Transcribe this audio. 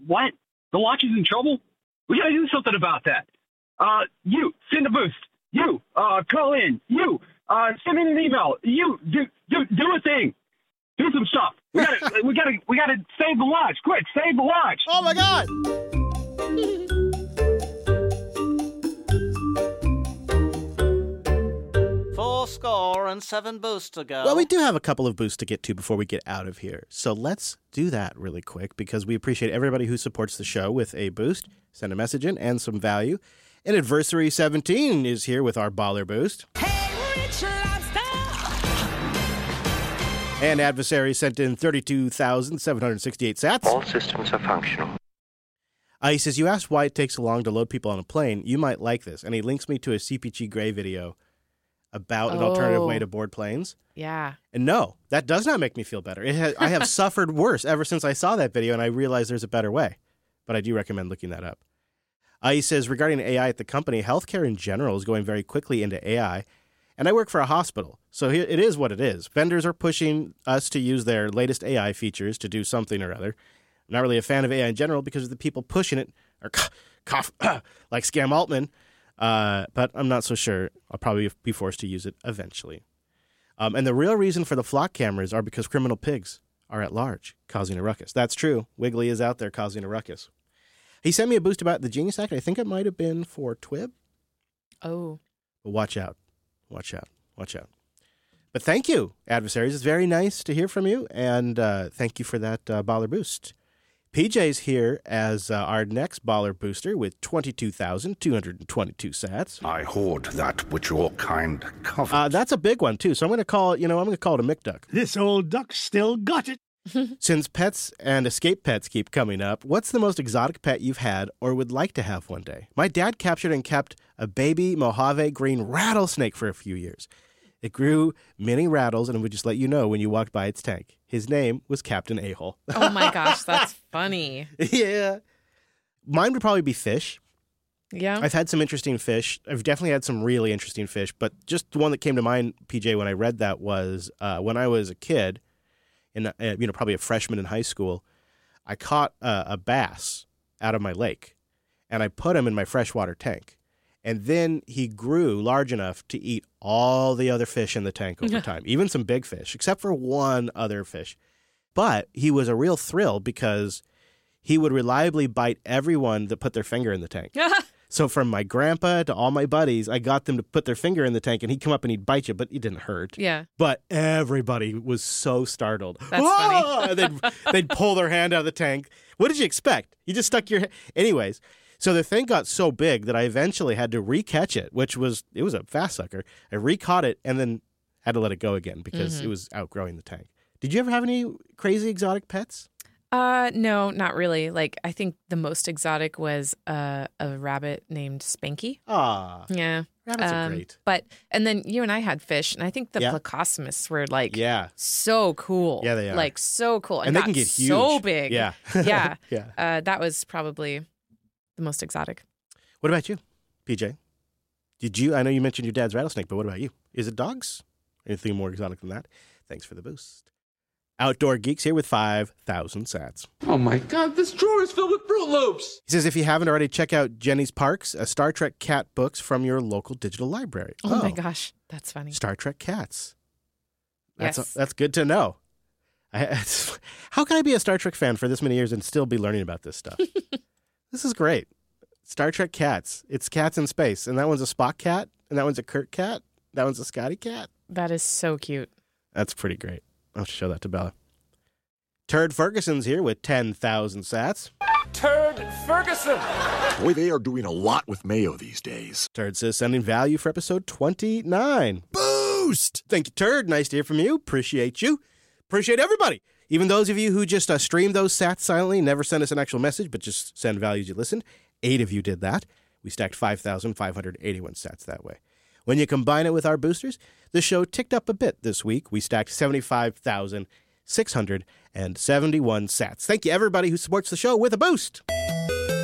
What? The watch is in trouble? We gotta do something about that. You, send a boost. You, call in. You, send in an email. You, do a thing. Do some stuff. We gotta save the watch. Quick, save the watch. Oh my God! Score and 7 boosts to go. Well, we do have a couple of boosts to get to before we get out of here. So let's do that really quick because we appreciate everybody who supports the show with a boost. Send a message in and some value. And Adversary 17 is here with our baller boost. Hey, Rich Lobster! And Adversary sent in 32,768 sats. All systems are functional. He says, you asked why it takes so long to load people on a plane. You might like this. And he links me to a CPG Grey video about an alternative way to board planes. Yeah. And no, that does not make me feel better. I have suffered worse ever since I saw that video, and I realized there's a better way. But I do recommend looking that up. He says, regarding AI at the company, healthcare in general is going very quickly into AI, and I work for a hospital. So here, it is what it is. Vendors are pushing us to use their latest AI features to do something or other. I'm not really a fan of AI in general because the people pushing it are like Scam Altman. But I'm not so sure. I'll probably be forced to use it eventually. And the real reason for the flock cameras are because criminal pigs are at large, causing a ruckus. That's true. Wiggly is out there causing a ruckus. He sent me a boost about the Genius Act. I think it might have been for TWIB. Oh. But watch out. Watch out. Watch out. But thank you, adversaries. It's very nice to hear from you. And thank you for that baller boost. PJ's here as our next baller booster with 22,222 sats. I hoard that which your kind covet. That's a big one, too. So I'm going to call it, I'm going to call it a McDuck. This old duck still got it. Since pets and escape pets keep coming up, what's the most exotic pet you've had or would like to have one day? My dad captured and kept a baby Mojave green rattlesnake for a few years. It grew many rattles and would just let you know when you walked by its tank. His name was Captain A-Hole. Oh my gosh, that's funny. Yeah. Mine would probably be fish. Yeah. I've had some interesting fish. I've definitely had some really interesting fish, but just the one that came to mind, PJ, when I read that was when I was a kid, and probably a freshman in high school, I caught a bass out of my lake, and I put him in my freshwater tank. And then he grew large enough to eat all the other fish in the tank over time, even some big fish, except for one other fish. But he was a real thrill because he would reliably bite everyone that put their finger in the tank. So from my grandpa to all my buddies, I got them to put their finger in the tank, and he'd come up and he'd bite you, but he didn't hurt. Yeah. But everybody was so startled. That's funny. And they'd pull their hand out of the tank. What did you expect? You just stuck your hand. Anyways. So the thing got so big that I eventually had to re-catch it, it was a fast sucker. I re-caught it and then had to let it go again because it was outgrowing the tank. Did you ever have any crazy exotic pets? No, not really. Like, I think the most exotic was a rabbit named Spanky. Ah. Yeah. Rabbits are great. And then you and I had fish, and I think the Plecostomus were like so cool. Yeah, they are. Like, so cool. And they can get huge. So big. Yeah. Yeah. Yeah. That was probably the most exotic. What about you, PJ? I know you mentioned your dad's rattlesnake, but what about you? Is it dogs? Anything more exotic than that? Thanks for the boost. Outdoor Geeks here with 5,000 sats. Oh my God, this drawer is filled with Fruit Loops. He says, if you haven't already, check out Jenny's Parks, a Star Trek cat books from your local digital library. Oh my gosh, that's funny. Star Trek cats. Yes. That's good to know. How can I be a Star Trek fan for this many years and still be learning about this stuff? This is great. Star Trek cats. It's cats in space. And that one's a Spock cat. And that one's a Kirk cat. That one's a Scotty cat. That is so cute. That's pretty great. I'll have to show that to Bella. Turd Ferguson's here with 10,000 sats. Turd Ferguson! Boy, they are doing a lot with mayo these days. Turd says sending value for episode 29. Boost! Thank you, Turd. Nice to hear from you. Appreciate you. Appreciate everybody. Even those of you who just stream those sats silently, never send us an actual message, but just send values you listened. 8 of you did that. We stacked 5,581 sats that way. When you combine it with our boosters, the show ticked up a bit this week. We stacked 75,671 sats. Thank you, everybody who supports the show with a boost.